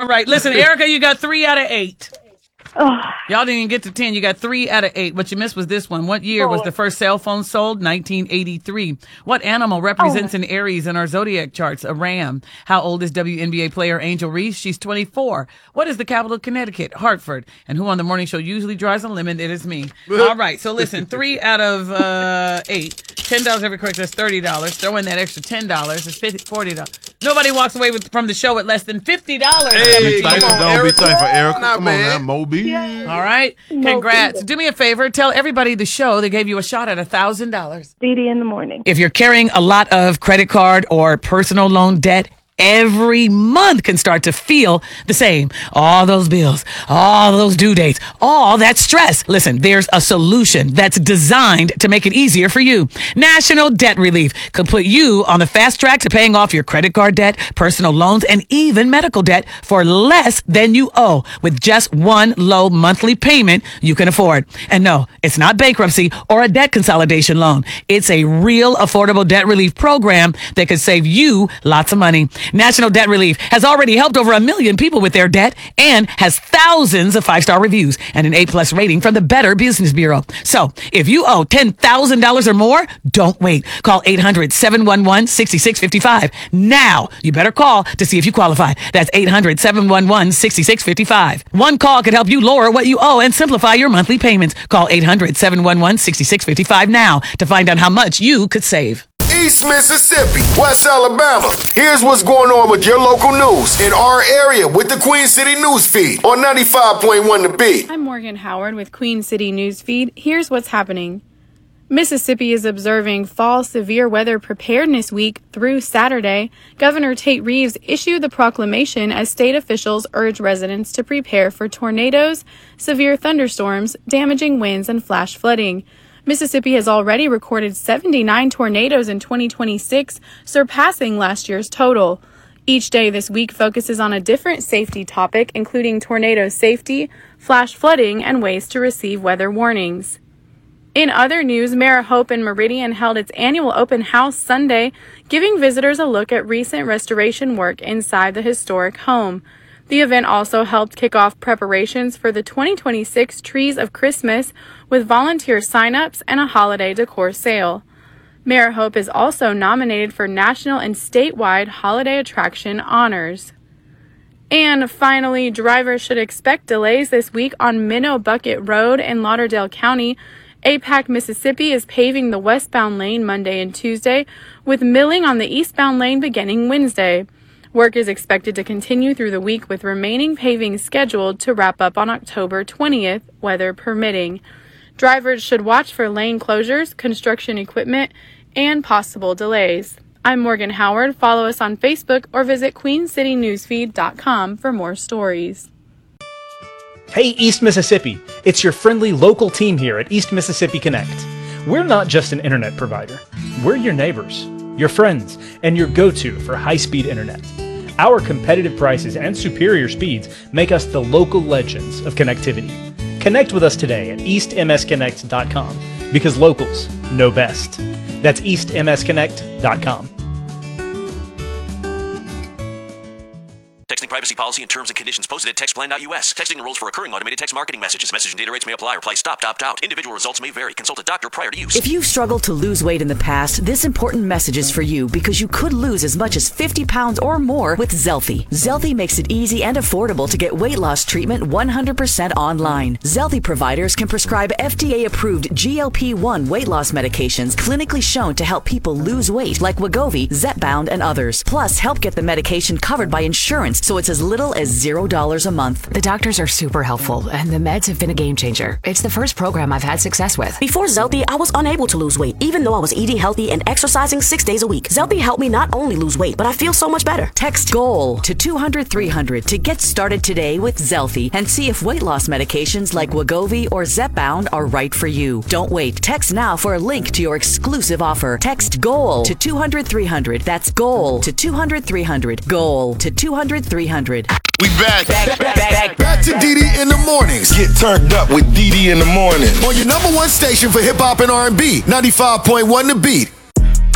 right. Listen, Erica, you got 3 out of 8. Oh, Y'all didn't even get to 10. You got 3 out of 8. What you missed was this one. What year was the first cell phone sold? 1983. What animal represents an Aries in our zodiac charts? A ram. How old is WNBA player Angel Reese? She's 24. What is the capital of Connecticut? Hartford. And who on the morning show usually drives a lemon? It is me. All right. So listen, 3 out of 8. $10 every correct. That's $30. Throw in that extra $10. It's $40. Nobody walks away from the show with less than $50. Hey, don't be thankful, Erica. Come on now, Moby. All right. Congrats. Do me a favor. Tell everybody the show that gave you a shot at $1,000. Dee in the morning. If you're carrying a lot of credit card or personal loan debt, every month can start to feel the same. All those bills, all those due dates, all that stress. Listen, there's a solution that's designed to make it easier for you. National Debt Relief could put you on the fast track to paying off your credit card debt, personal loans, and even medical debt for less than you owe with just one low monthly payment you can afford. And no, it's not bankruptcy or a debt consolidation loan. It's a real affordable debt relief program that could save you lots of money. National Debt Relief has already helped over 1 million people with their debt and has thousands of 5-star reviews and an A+ rating from the Better Business Bureau. So if you owe $10,000 or more, don't wait. Call 800-711-6655. Now, you better call to see if you qualify. That's 800-711-6655. One call could help you lower what you owe and simplify your monthly payments. Call 800-711-6655 now to find out how much you could save. East Mississippi, West Alabama. Here's what's going on with your local news in our area with the Queen City News Feed on 95.1 The Beat. I'm Morgan Howard with Queen City News Feed. Here's what's happening. Mississippi is observing Fall Severe Weather Preparedness Week through Saturday. Governor Tate Reeves issued the proclamation as state officials urge residents to prepare for tornadoes, severe thunderstorms, damaging winds, and flash flooding. Mississippi has already recorded 79 tornadoes in 2026, surpassing last year's total. Each day this week focuses on a different safety topic, including tornado safety, flash flooding, and ways to receive weather warnings. In other news, Marihope in Meridian held its annual open house Sunday, giving visitors a look at recent restoration work inside the historic home. The event also helped kick off preparations for the 2026 Trees of Christmas with volunteer sign-ups and a holiday decor sale. Marihope is also nominated for national and statewide holiday attraction honors. And finally, drivers should expect delays this week on Minnow Bucket Road in Lauderdale County. APAC Mississippi is paving the westbound lane Monday and Tuesday, with milling on the eastbound lane beginning Wednesday. Work is expected to continue through the week with remaining paving scheduled to wrap up on October 20th, weather permitting. Drivers should watch for lane closures, construction equipment, and possible delays. I'm Morgan Howard. Follow us on Facebook or visit queencitynewsfeed.com for more stories. Hey East Mississippi, it's your friendly local team here at East Mississippi Connect. We're not just an internet provider. We're your neighbors, your friends, and your go-to for high-speed internet. Our competitive prices and superior speeds make us the local legends of connectivity. Connect with us today at eastmsconnect.com because locals know best. That's eastmsconnect.com. Texting privacy policy and terms and conditions posted at textplan.us. Texting enrolls for recurring automated text marketing messages. Message and data rates may apply. Reply stop, opt out. Individual results may vary. Consult a doctor prior to use. If you've struggled to lose weight in the past, this important message is for you because you could lose as much as 50 pounds or more with Zelfie. Zelfie makes it easy and affordable to get weight loss treatment 100% online. Zelfie providers can prescribe FDA-approved GLP-1 weight loss medications clinically shown to help people lose weight like Wegovy, Zepbound, and others. Plus, help get the medication covered by insurance so it's as little as $0 a month. The doctors are super helpful, and the meds have been a game changer. It's the first program I've had success with. Before Zelfie, I was unable to lose weight, even though I was eating healthy and exercising 6 days a week. Zelfie helped me not only lose weight, but I feel so much better. Text GOAL to 200-300 to get started today with Zelfie and see if weight loss medications like Wegovy or Zepbound are right for you. Don't wait. Text now for a link to your exclusive offer. Text GOAL to 200-300. That's GOAL to 200-300. GOAL to 200-300. We back to DD in the mornings. Get turned up with DD in the morning on your number one station for hip hop and R&B, 95.1 The Beat.